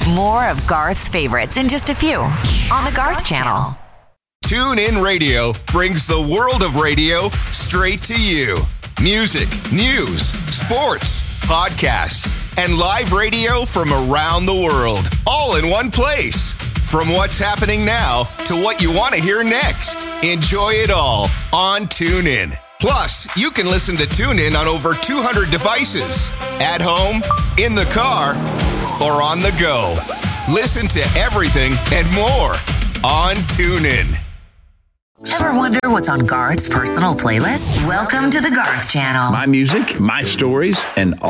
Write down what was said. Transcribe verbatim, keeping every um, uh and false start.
More of Garth's favorites in just a few on the Garth Channel. TuneIn Radio brings the world of radio straight to you. Music, news, sports, podcasts, and live radio from around the world, all in one place. From what's happening now to what you want to hear next. Enjoy it all on TuneIn. Plus, you can listen to TuneIn on over two hundred devices. At home, in the car, or on the go. Listen to everything and more on TuneIn. Ever wonder what's on Garth's personal playlist? Welcome to the Garth Channel. My music, my stories, and